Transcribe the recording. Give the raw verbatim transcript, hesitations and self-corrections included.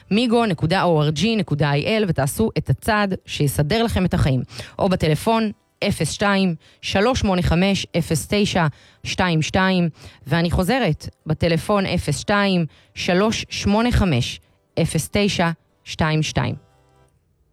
מיגו נקודה או אר ג'י נקודה איי אל ותעשו את הצעד שיסדר לכם את החיים. או בטלפון אפס שתיים שלוש שמונה חמש אפס תשע שתיים שתיים, ואני חוזרת בטלפון אפס שתיים שלוש שמונה חמש אפס תשע שתיים שתיים.